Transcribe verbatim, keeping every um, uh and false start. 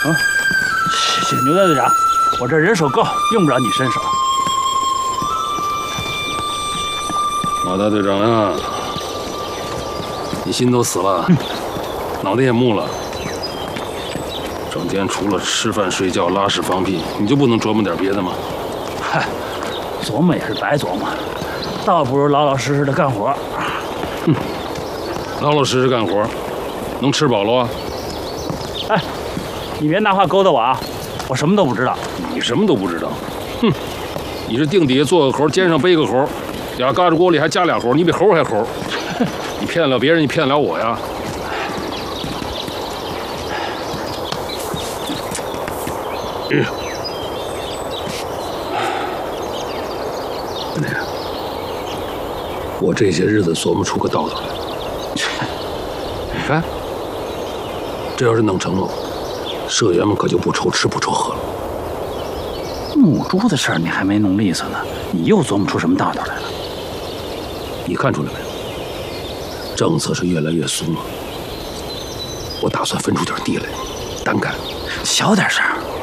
啊，谢谢牛大队长，我这人手够，用不着你伸手。 马大队长啊，你心都死了，脑袋也木了，整天除了吃饭睡觉、拉屎放屁，你就不能琢磨点别的吗？ 嗨，琢磨也是白琢磨，倒不如老老实实的干活。 哼，老老实实干活，能吃饱了啊？ 哎，你别拿话勾搭我啊！我什么都不知道。 你什么都不知道？哼，你是腚底下做个猴，肩上背个猴，俩嘎吱锅里还加俩猴，你比猴还猴。你骗得了别人，你骗得了我呀？嗯。那个，我这些日子琢磨出个道道来。你看，这要是弄成了，社员们可就不愁吃不愁喝了。 母猪的事儿你还没弄利索呢，你又琢磨出什么道道来了？ 你看出来没有？政策是越来越松了，我打算分出点地来，单干， 小点声。